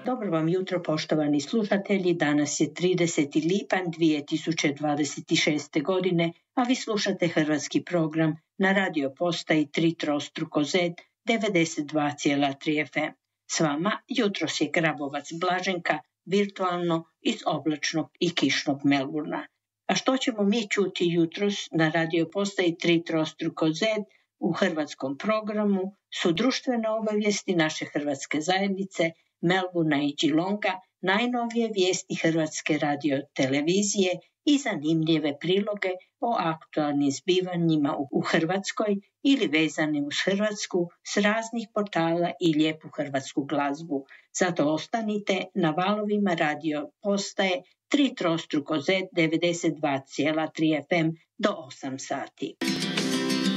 Dobro vam jutro, poštovani slušatelji. Danas je 30. lipanj 2026. godine, a vi slušate hrvatski program na radio postaji 3x Z 92,3 FM. S vama jutros je Grabovac Blaženka, virtualno iz oblačnog i kišnog Melburna. A što ćemo mi čuti jutros na radio postaji 3x Z u hrvatskom programu su društvene obavijesti naše hrvatske zajednice, Melburna i Geelonga, najnovije vijesti Hrvatske radiotelevizije i zanimljive priloge o aktualnim zbivanjima u Hrvatskoj ili vezane uz Hrvatsku s raznih portala i lijepu hrvatsku glazbu. Zato ostanite na valovima radio postaje 3x Z 92,3 FM do 8 sati.